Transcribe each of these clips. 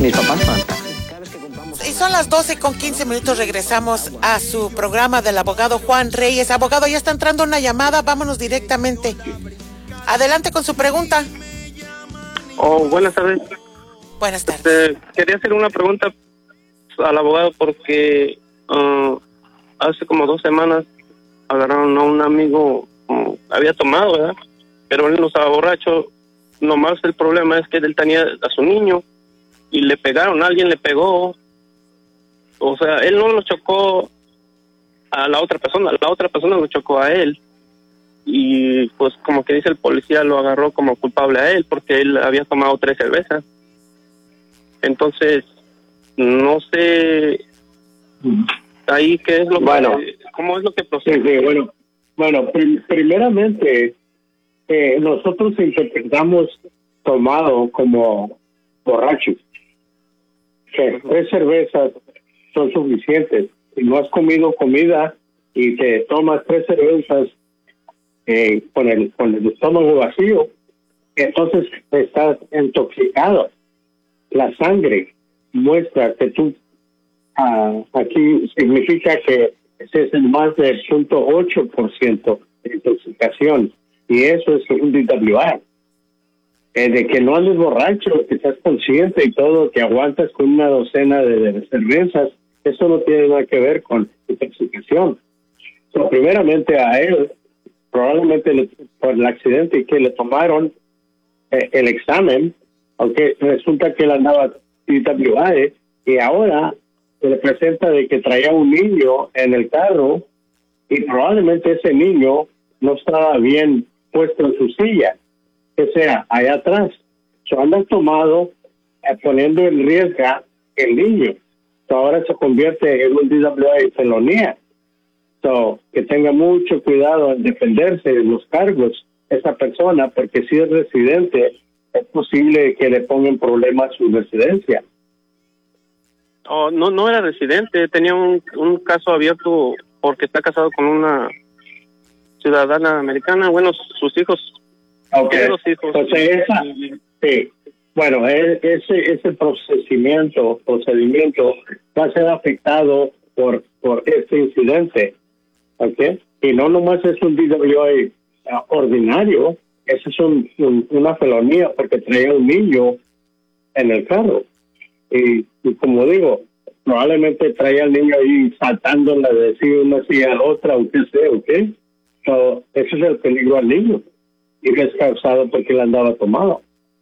Mis papás fantasmas. Cada vez que compramos... Y son las 12:15. Regresamos a su programa del abogado Juan Reyes. Abogado, ya está entrando una llamada. Vámonos directamente. Adelante con su pregunta. Buenas tardes. Buenas tardes. Quería hacer una pregunta al abogado porque hace como 2 semanas agarraron a un amigo, había tomado, ¿verdad? Pero él no estaba borracho. Nomás el problema es que él tenía a su niño y le pegaron, alguien le pegó. O sea, él no lo chocó a la otra persona lo chocó a él. Y pues como que dice el policía lo agarró como culpable a él porque él había tomado 3 cervezas. Entonces, no sé ahí qué es lo que, cómo es lo que procede. Sí, bueno, primeramente nosotros interpretamos tomado como borracho. Que 3 cervezas son suficientes. Si no has comido comida y te tomas 3 cervezas con el estómago vacío, entonces estás intoxicado. La sangre muestra que tú aquí significa que ese es más del 0.8% de intoxicación, y eso es un DWI. De que no andes borracho, que estás consciente y todo, que aguantas con una docena de cervezas, eso no tiene nada que ver con intoxicación. Primeramente a él, probablemente por el accidente que le tomaron el examen, aunque resulta que él andaba DWI, y ahora se le presenta de que traía un niño en el carro y probablemente ese niño no estaba bien puesto en su silla, que sea allá atrás. Anda tomado, poniendo en riesgo el niño. Ahora se convierte en un DWI felonía. Que tenga mucho cuidado en defenderse de los cargos esa persona, porque si es residente, es posible que le pongan problemas a su residencia. No era residente, tenía un caso abierto porque está casado con una ciudadana americana. Bueno, sus hijos. Okay. 2 hijos. Entonces sí. Bueno, ese procedimiento va a ser afectado por este incidente, ¿okay? Y no nomás es un DWI ordinario, eso es una felonía porque traía un niño en el carro. Y como digo, probablemente traía al niño ahí saltándola de decir una silla a la otra, o qué sé, ¿ok? Ese es el peligro al niño. Y que es causado porque él andaba tomado.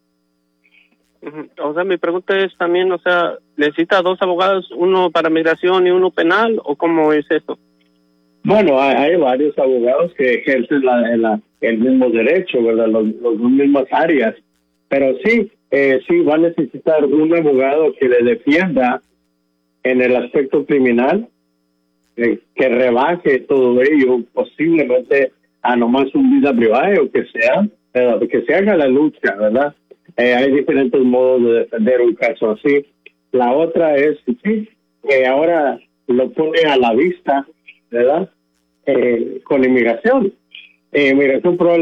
O sea, mi pregunta es también, o sea, ¿necesita 2 abogados, uno para migración y uno penal, o cómo es esto? Bueno, hay varios abogados que ejercen el mismo derecho, ¿verdad? Las mismas áreas. Pero sí va a necesitar un abogado que le defienda en el aspecto criminal, que rebaje todo ello, posiblemente a nomás un DWI o que sea, que se haga la lucha, ¿verdad? Hay diferentes modos de defender un caso así. La otra es, que ahora lo pone a la vista, ¿verdad? Con inmigración. Inmigración probablemente